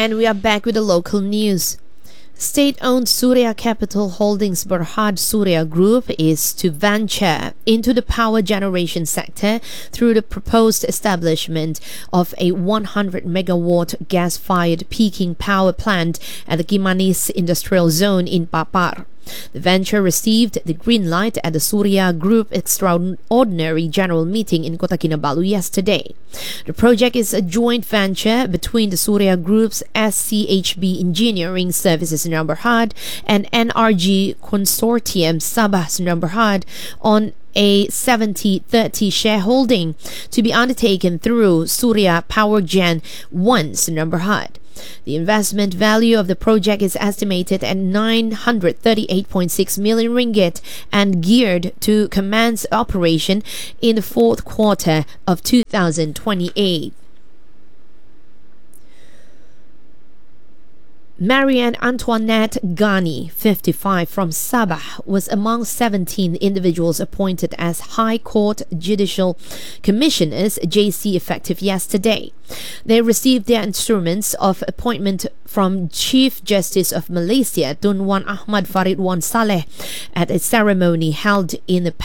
And we are back with the local news. State-owned Surya Capital Holdings Berhad Surya Group is to venture into the power generation sector through the proposed establishment of a 100 megawatt gas-fired peaking power plant at the Kimanis Industrial Zone in Papar. The venture received the green light at the Surya Group Extraordinary General Meeting in Kota Kinabalu yesterday. The project is a joint venture between the Surya Group's SCHB Engineering Services Sdn Berhad and NRG Consortium Sabah Sdn Berhad on a 70-30 shareholding to be undertaken through Surya Power Gen 1 Sdn Berhad. The investment value of the project is estimated at 938.6 million ringgit and geared to commence operation in the fourth quarter of 2028. Marianne Antoinette Ghani, 55, from Sabah, was among 17 individuals appointed as High Court Judicial Commissioners JC effective yesterday. They received their instruments of appointment from Chief Justice of Malaysia Tun Wan Ahmad Farid Wan Saleh at a ceremony held in the